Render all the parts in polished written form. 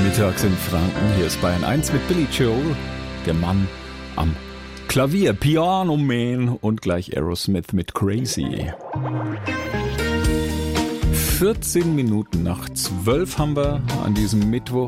Mittags in Franken. Hier ist Bayern 1 mit Billy Joel, der Mann am Klavier, Piano Man und gleich Aerosmith mit Crazy. 14 Minuten nach 12 haben wir an diesem Mittwoch.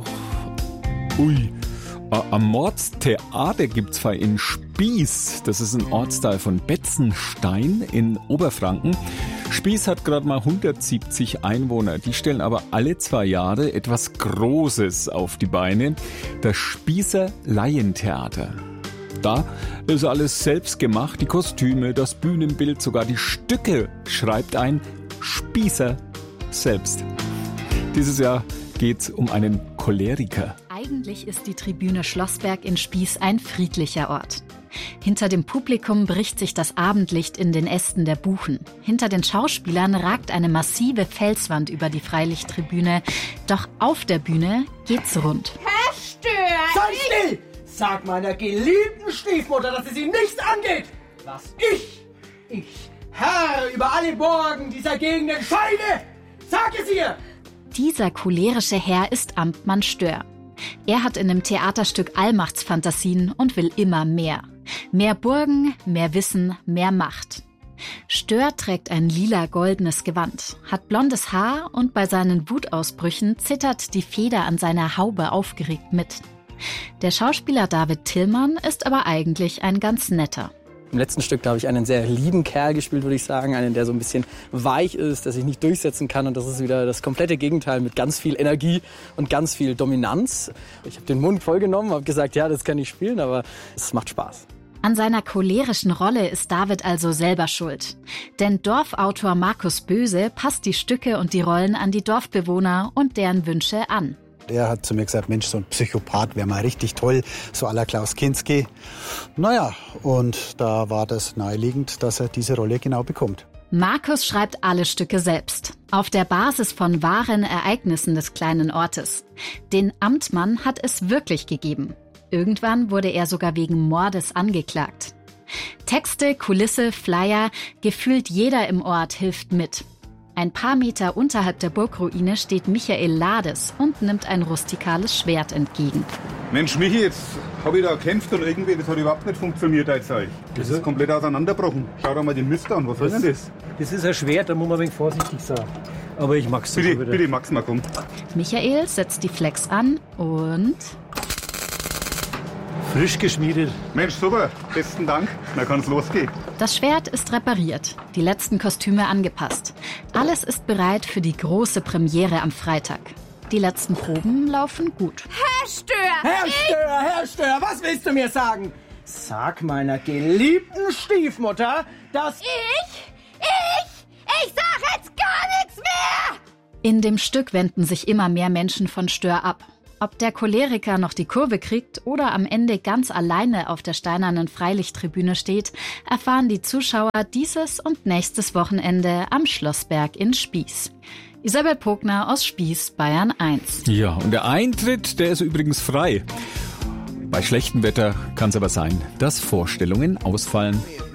Am Mordstheater gibt's Feier in Spieß. Das ist ein Ortsteil von Betzenstein in Oberfranken. Spieß hat gerade mal 170 Einwohner. Die stellen aber alle 2 Jahre etwas Großes auf die Beine. Das Spießer Laientheater. Da ist alles selbst gemacht. Die Kostüme, das Bühnenbild, sogar die Stücke schreibt ein Spießer selbst. Dieses Jahr geht's um einen Choleriker. Eigentlich ist die Tribüne Schlossberg in Spieß ein friedlicher Ort. Hinter dem Publikum bricht sich das Abendlicht in den Ästen der Buchen. Hinter den Schauspielern ragt eine massive Felswand über die Freilichttribüne. Doch auf der Bühne geht's rund. Herr Stör! Sei still! Sag meiner geliebten Stiefmutter, dass es sie nichts angeht! Was ich, Herr über alle Burgen dieser Gegend entscheide! Sag es ihr! Dieser cholerische Herr ist Amtmann Stör. Er hat in dem Theaterstück Allmachtsfantasien und will immer mehr. Mehr Burgen, mehr Wissen, mehr Macht. Stör trägt ein lila-goldenes Gewand, hat blondes Haar und bei seinen Wutausbrüchen zittert die Feder an seiner Haube aufgeregt mit. Der Schauspieler David Tillmann ist aber eigentlich ein ganz netter. Im letzten Stück, da habe ich einen sehr lieben Kerl gespielt, würde ich sagen. Einen, der so ein bisschen weich ist, der sich nicht durchsetzen kann. Und das ist wieder das komplette Gegenteil mit ganz viel Energie und ganz viel Dominanz. Ich habe den Mund vollgenommen, habe gesagt, ja, das kann ich spielen, aber es macht Spaß. An seiner cholerischen Rolle ist David also selber schuld. Denn Dorfautor Markus Böse passt die Stücke und die Rollen an die Dorfbewohner und deren Wünsche an. Er hat zu mir gesagt, Mensch, so ein Psychopath wäre mal richtig toll, so à la Klaus Kinski. Naja, und da war das naheliegend, dass er diese Rolle genau bekommt. Markus schreibt alle Stücke selbst, auf der Basis von wahren Ereignissen des kleinen Ortes. Den Amtmann hat es wirklich gegeben. Irgendwann wurde er sogar wegen Mordes angeklagt. Texte, Kulisse, Flyer, gefühlt jeder im Ort hilft mit. Ein paar Meter unterhalb der Burgruine steht Michael Lades und nimmt ein rustikales Schwert entgegen. Mensch, Michi, jetzt habe ich da gekämpft und irgendwie, das hat überhaupt nicht funktioniert, jetzt sag ich. Das ist komplett auseinandergebrochen. Schau doch mal den Mist an, was soll denn das? Das ist ein Schwert, da muss man ein wenig vorsichtig sein. Aber ich mag's Bitte, bitte, Max, mal komm. Michael setzt die Flex an und... Frisch geschmiedet. Mensch, super, besten Dank. Dann kann's losgehen. Das Schwert ist repariert, die letzten Kostüme angepasst. Alles ist bereit für die große Premiere am Freitag. Die letzten Proben laufen gut. Herr Stör! Herr Stör, was willst du mir sagen? Sag meiner geliebten Stiefmutter, dass... Ich sag jetzt gar nichts mehr! In dem Stück wenden sich immer mehr Menschen von Stör ab. Ob der Choleriker noch die Kurve kriegt oder am Ende ganz alleine auf der steinernen Freilichttribüne steht, erfahren die Zuschauer dieses und nächstes Wochenende am Schlossberg in Spieß. Isabel Pogner aus Spieß, Bayern 1. Ja, und der Eintritt, der ist übrigens frei. Bei schlechtem Wetter kann es aber sein, dass Vorstellungen ausfallen.